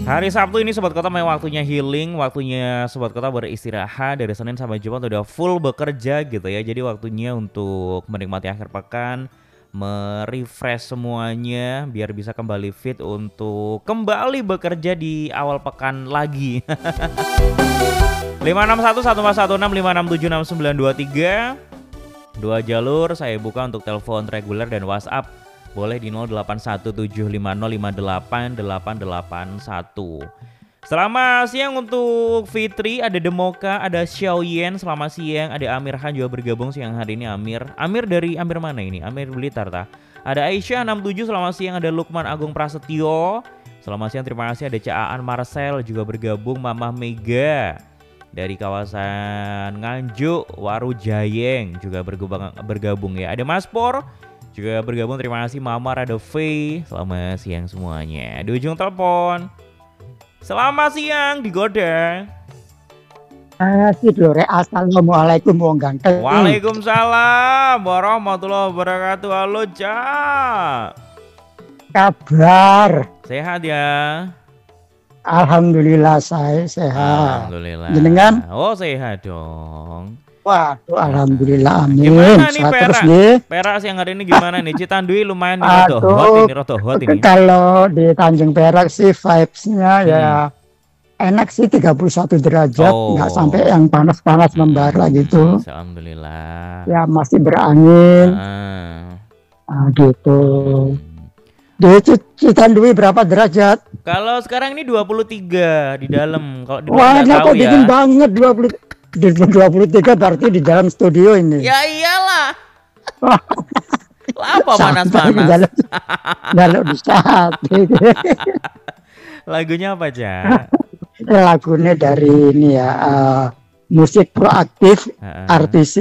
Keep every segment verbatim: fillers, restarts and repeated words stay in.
Hari Sabtu ini Sobat Kota memang waktunya healing, waktunya Sobat Kota beristirahat. Dari Senin sampai Jumat udah full bekerja gitu ya. Jadi waktunya untuk menikmati akhir pekan, merefresh semuanya biar bisa kembali fit untuk kembali bekerja di awal pekan lagi. lima enam satu satu empat satu enam lima enam tujuh enam sembilan dua tiga. Dua jalur saya buka untuk telepon reguler dan WhatsApp. Boleh di nol delapan satu tujuh lima nol lima delapan delapan delapan satu. Selamat siang untuk Fitri, ada Demoka, ada Xiao Yen. Selamat siang, ada Amir Han juga bergabung siang hari ini. Amir, Amir dari Amir mana ini? Amir Blitar ta? Ada Aisyah enam tujuh, selamat siang. Ada Lukman Agung Prasetyo. Selamat siang, terima kasih. Ada Caan Marcel juga bergabung. Mamah Mega dari kawasan Nganjuk, Waru Jayeng juga bergabung, bergabung ya. Ada Mas Por juga bergabung, terima kasih. Mama Rada V, selamat siang semuanya. Di ujung telepon, selamat siang digoda. Asik lho, assalamualaikum wong ganteng. Waalaikumsalam warahmatullahi wabarakatuh. Halo Cak, kabar? Sehat ya? Alhamdulillah saya sehat. Alhamdulillah. Jenengan? Oh sehat dong. Waduh, alhamdulillah, amin. Gimana nih Sehat Perak? terus nih. Perak siang hari ini gimana nih? Citandui lumayan nih, roto hot ini, roto hot ini. Kalau di Tanjung Perak sih vibes-nya hmm. ya enak sih, tiga puluh satu derajat, oh. Nggak sampai yang panas-panas hmm. membara gitu. Alhamdulillah. Ya masih berangin. Uh. Nah, gitu. Hmm. Di Citandui berapa derajat? Kalau sekarang ini dua puluh tiga di dalam. Kalau di wah, kok ya. dingin banget dua puluh. Di dua puluh tiga berarti di dalam studio ini. Ya iyalah. Apa panas-panas? Kalau bisa. Lagunya apa aja? Lagunya dari ini ya, uh, musik proaktif, uh-uh. artis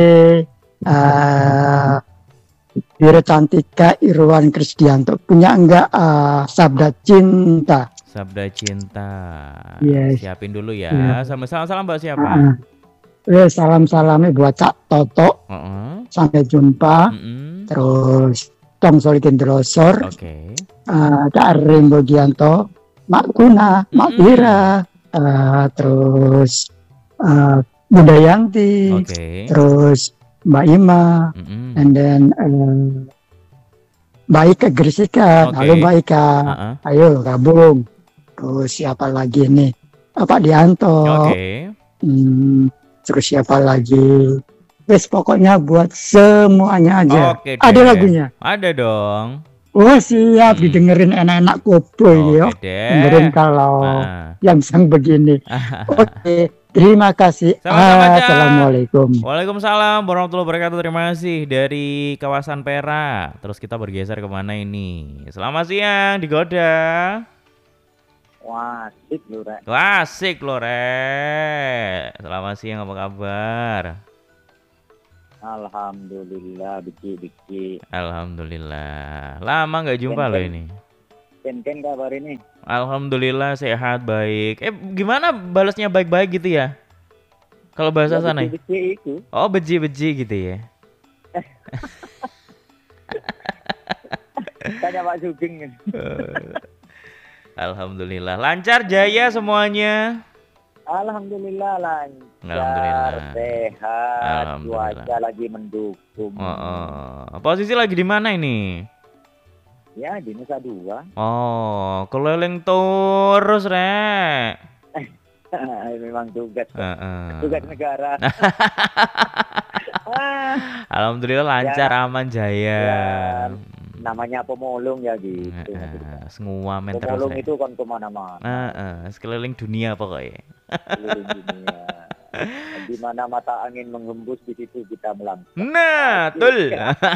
uh, Wiro Cantika Irwan Krisdianto, punya enggak uh, Sabda Cinta? Sabda Cinta. Yes. Siapin dulu ya. Yeah. Salam-salam buat siapa? Uh-uh. Eh, salam-salamnya buat Cak Toto. Uh-uh. Sampai jumpa. Uh-uh. Terus Tom Solikin Drosor. Oke. Okay. Uh, Kak Rimbo Gianto, Mak Tuna, Mak Pira. Uh-uh. Uh, terus uh, Bunda Yanti. Okay. Terus Mbak Ima. Uh-uh. And then uh, Mbak Ika Gresika. Okay. Halo Mbak Ika. Uh-uh. Ayo gabung. Terus siapa lagi nih? Pak Dianto. Oke. Okay. Hmm, terus siapa lagi? Wes pokoknya buat semuanya aja. Okay, ada lagunya? Ada dong. Oh siap, hmm. didengerin enak-enak kopo okay, ya. Dengerin kalau nah. yang sang begini. Oke, okay, terima kasih. Sama-sama, assalamualaikum. Waalaikumsalam warahmatullahi wabarakatuh. Terima kasih dari kawasan Perak. Terus kita bergeser kemana ini? Selamat siang, digoda. Wah, asik loh, Rek. Wah, asik loh, Rek. Selamat siang, apa kabar? Alhamdulillah, biki-biki. Alhamdulillah. Lama nggak jumpa loh ini. Ken-ken kabar ini? Alhamdulillah, sehat, baik. Eh, gimana balasnya baik-baik gitu ya? Kalau bahasa ya, sana beji-beji itu. Oh, beji-beji gitu ya? Tanya Pak Sugeng. Alhamdulillah lancar jaya semuanya. Alhamdulillah lancar. Alhamdulillah. Sehat. Alhamdulillah. Cuaca lagi mendukung. Oh, oh. Posisi lagi di mana ini? Ya di Nusa Dua. Oh, keliling terus, Rek. Memang tugas. Uh, uh. Tugas negara. Alhamdulillah lancar, ya, aman jaya. Ya. Namanya pemulung ya gitu. Uh, semua men terus. Pemulung itu kan kemana-mana. Uh, uh, sekeliling dunia pokoknya. Sekeliling dunia. Di mana mata angin menghembus di situ kita melangkah. Nah, betul.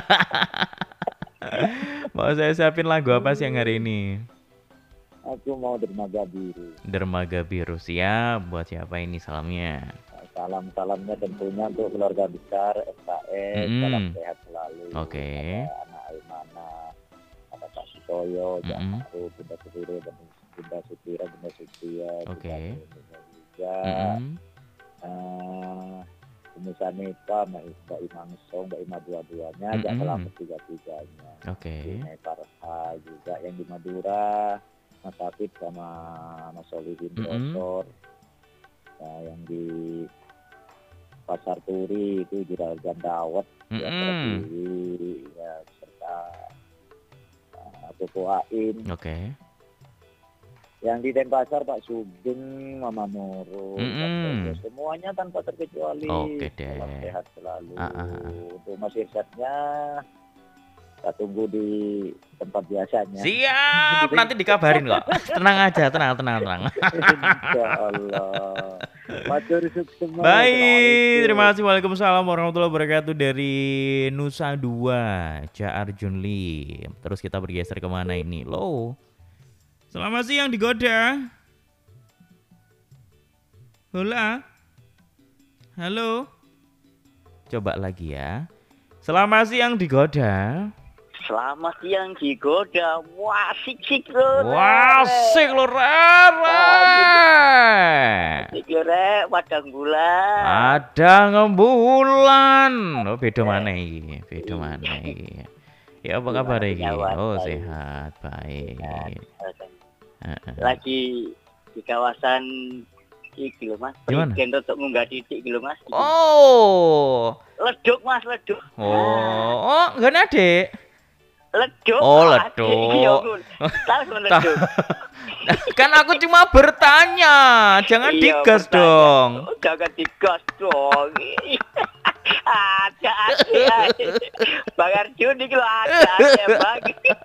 Mau saya siapin lagu apa sih yang hari ini? Aku mau Dermaga Biru. Dermaga Biru, siap. Buat siapa ini salamnya? Salam-salamnya tentunya untuk keluarga besar S K S, mm-hmm. salam sehat selalu. Oke. Okay. Anak Aimana, ada Pak Sutoyo, mm-hmm. Jamaru, Bunda Sutira, Bunda Sutira, Bunda Sutira. Oke. Okay. Juga mm-hmm. uh, Umi Sanita, Mbak Imam Song, Mbak Ima dua-duanya, mm-hmm. selamat tiga-tiganya. Oke. Okay. Parha juga yang di Madura. Mas Hafid sama Mas Solihin Mm-mm. Brosor. Nah, yang di Pasar Turi itu Juragan Dawet, ya, Mm-mm. Pertiwi, ya, serta uh, Koko Ain. Oke. Yang di Denpasar Pak Sugeng, Mama Nurul, Pak Mm-mm. Tejo, semuanya tanpa terkecuali. Oke deh. Salam sehat selalu. Ah, ah, ah. Untuk Mas Irsyadnya, kita tunggu di tempat biasanya. Siap, nanti dikabarin kok. Tenang aja, tenang, tenang, tenang. Insya Allah. Matur sukses. Baik, terima kasih. Waalaikumsalam warahmatullahi wabarakatuh dari Nusa Dua, Ca Arjun Lim. Terus kita bergeser kemana ini? Lo, selamat siang digoda. Hola. Halo. Coba lagi ya. Selamat siang digoda. Selamat siang digoda. Wah, sik-sik lo. Wah, sik lo, Rara. Sik lo, Rek, padang bulan. Ada ngembulan. Oh, beda mana ini? Beda mana ini? Ya, apa kabar ini? Oh, sehat, baik. Lagi di kawasan iki lho, Mas. Gimana? Presiden untuk munggah titik iki lho, Mas. Oh. Leduk, Mas, leduk. Oh, oh, enggak Adik. Leduk. Oh, leduk. Tahu leduk. Kan aku cuma bertanya, jangan digas dong. Jangan digas dong. Ada, ada. Bang Arjun iki lho ada, ada, Bang.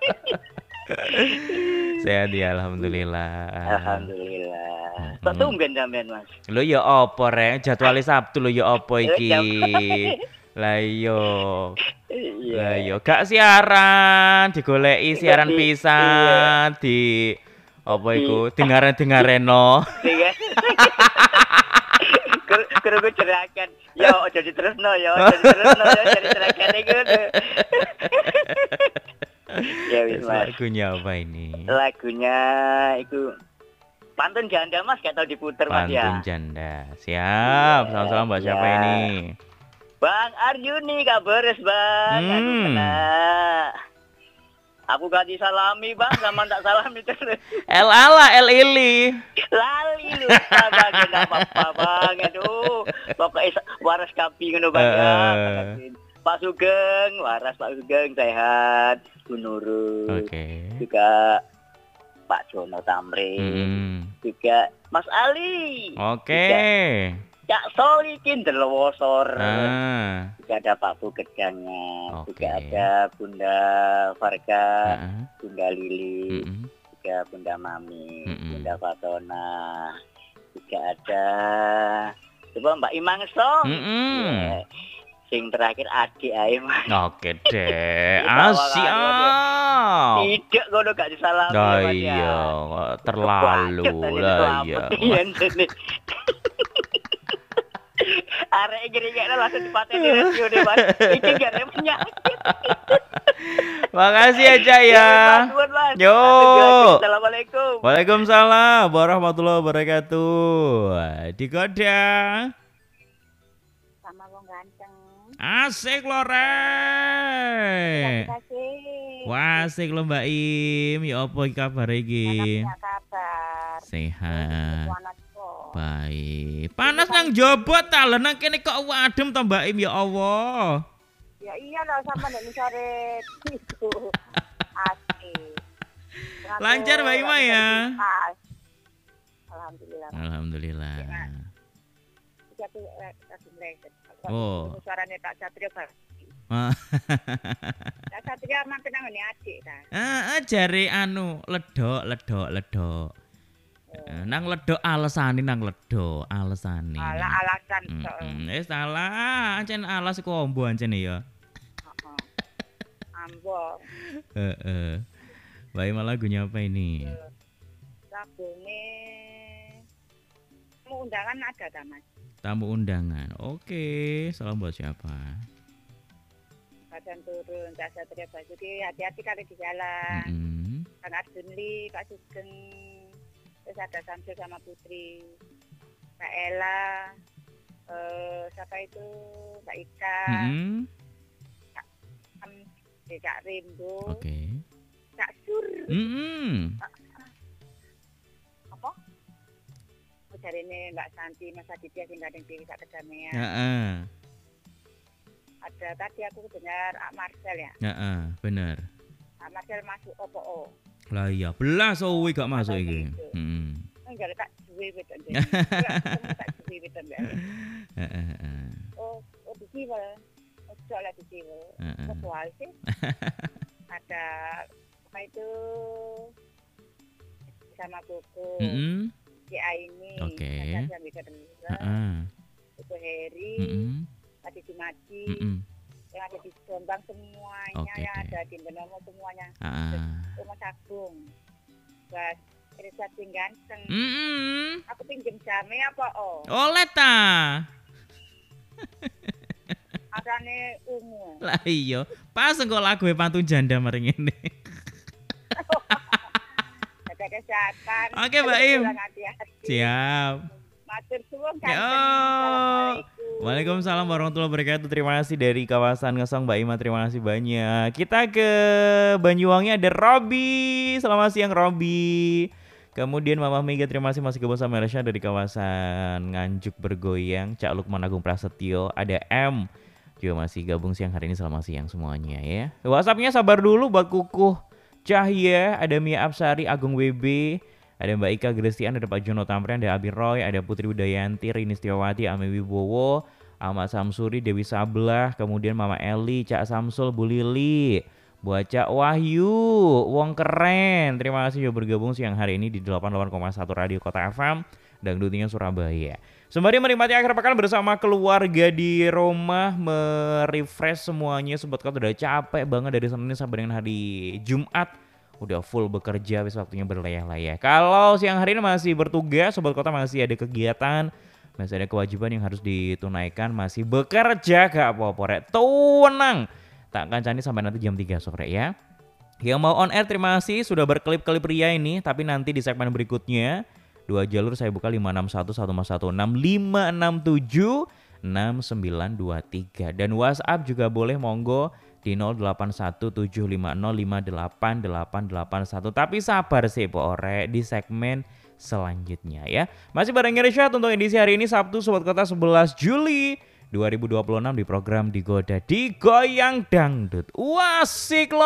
Sehat ya, alhamdulillah. Alhamdulillah. Kok tumben sampean, Mas? Lho ya apa rek? Jadwale Sabtu lho ya apa iki? Lah iya. Lah iya, gak siaran, digoleki siaran pisan di apa iku? Dengaren-dengareno. Kerungu cerakan. Ya ojo diterusno ya, ojo diterusno ya, jadi cerakan iku. Ya wis, Mas. Lagunya apa ini? Lagunya itu Pantun Janda, Mas, gak tau diputer, Mas, ya. Pantun Janda. Siap. Salam-salam buat siapa Ya. ini? Bang Arjuni kabares, Bang. Hmm. Aduh, kena. Aku gak disalami, Bang, sama tak salami terus. El ala El Ili. Lali lupa, Bang, enggak apa-apa, Bang. Aduh, pokoknya waras kapi ngono, Bang. Ya. Uh. Pak Sugeng, waras Pak Sugeng sehat, Bu Nurul. Oke. Okay. Juga Pak Jono Tamrin. Hmm. Juga Mas Ali. Oke. Okay. Cak Solikin Derlowosor. Ah. Juga ada Pak Bugedangnya. Okay. Juga ada Bunda Farga, Uh-uh. Bunda Lili, Mm-mm. juga Bunda Mami, Mm-mm. Bunda Fatona. Juga ada coba Mbak Imang Song. Yeah. Sing terakhir adik ae, Mas. Oke deh. Asyik. Tidak ngono gak disalami, Nah, Mas. iya, terlalu lah ya. Arek gini-gini langsung dipateni rescue deh, Mas. Iki gak ada penyakit. Makasih aja ya. Yo. Assalamualaikum. Waalaikumsalam warahmatullahi wabarakatuh. Digoda. Sama wong ganteng. Asik lo, Rek. Wah, asik lo Mbak Im. Ya apa kabar iki? Kabar. Sehat. Baik. Panas nang jaba ta, lho nang kene kok adem to Mbak Im, ya Allah. Ya iya lah sama nek sore itu. Asik. Lancar Mbak Ima ya? Alhamdulillah. Alhamdulillah. Satu satu meleset. Oh. Suaranya tak Satria Pak. Ah. Tak Satria mampir nang ngene adik ta. Ah, jare anu ledok, ledok, ledok. Oh. Nang ledok alesane nang ledok, alesane. Ala alasan tok. Eh salah, ancen alas iku ombo ancen ya. Heeh. Ambo. Heeh. Baik, malah lagunya apa ini? Lagune mau undangan ada ta, Mas? Tamu undangan. Oke, salam buat siapa? Badan turun, Cak Satria Basuki, hati-hati kali di jalan. Mm-hmm. Kang Arjun Lee, Pak Sugeng, terus ada Samsul sama Putri, Mbak Ella, eh, siapa itu, Mbak Ika, Mm-hmm. Kak, Kak Rimbo, Oke. Kak Sur, Mm-hmm. dari ini Mbak Santi, Mas Aditya sing kadang bisa kedamaian. Heeh. Ada tadi aku dengar Ak Marcel ya. Heeh, bener. Ak Marcel masuk opo o. Lah iya, belas suwi gak masuk iki. Heeh. Enggak tak duwe wit ende. Tak duwe wit ende. Heeh, heeh. Oh, oh disiwel. Ojo lah disiwel. Heeh. Kok wae sih? Ada apa itu sama Koko. Heeh. Si Aini. Oke. Heeh. Heeh. Itu Heri. Heeh. Tadi Sumaji. Heeh. Yang ada di Jombang semuanya, Oke, yang oke. ada di Benomo semuanya. Heeh. Rumah Sagung. Bas Richard sing ganteng. Heeh. Aku pinjem jame apa oh? Oleh ta. Asane ungu. Lah iya, pas engko lagu pantun janda mari ngene. Jaga kesehatan. Oke, Mbak Im. Hati-hati. Siap. Matur suwun Yo. ganteng. Assalamualaikum. Waalaikumsalam warahmatullahi wabarakatuh. Terima kasih dari kawasan Ngesong Mbak Ima, terima kasih banyak. Kita ke Banyuwangi ada Robi. Selamat siang Robi. Kemudian Mama Mega, terima kasih masih gabung sama Resha dari kawasan Nganjuk Bergoyang. Cak Lukman Agung Prasetyo, ada M juga masih gabung siang hari ini. Selamat siang semuanya ya. WhatsAppnya sabar dulu buat Kukuh Cahya, ada Mia Apsari, Agung W B, ada Mbak Ika Grestian, ada Pak Jono Tamrian, ada Abi Roy, ada Putri Udayanti, Rini Setiawati, Ame Wibowo, Ahmad Samsuri, Dewi Sablah, kemudian Mama Eli, Cak Samsul, Bu Lili, buat Cak Wahyu, Wong Keren. Terima kasih sudah bergabung siang hari ini di delapan puluh delapan koma satu Radio Kota F M, Dangdutnya Surabaya. Sembari menikmati akhir pekan bersama keluarga di rumah, merefresh semuanya. Sobat Kota udah capek banget dari Senin sampai dengan hari Jumat. Udah full bekerja, wis waktunya berlayah-layah. Kalau siang hari ini masih bertugas, Sobat Kota masih ada kegiatan, masih ada kewajiban yang harus ditunaikan, masih bekerja gak apa-apa rek. Tenang, tak kancani sampai nanti jam tiga sore ya. Yang mau on air terima kasih sudah berkelip-kelip ria ini, tapi nanti di segmen berikutnya dua jalur saya buka lima enam satu satu satu enam lima enam tujuh enam sembilan dua tiga dan WhatsApp juga boleh monggo di nol delapan satu tujuh lima nol lima delapan delapan delapan satu. Tapi sabar sih Po Ore di segmen selanjutnya ya. Masih bareng Resha untuk edisi hari ini Sabtu Sobat Kota sebelas Juli dua ribu dua puluh enam di program Digoda Digoyang Dangdut. Wasik loh.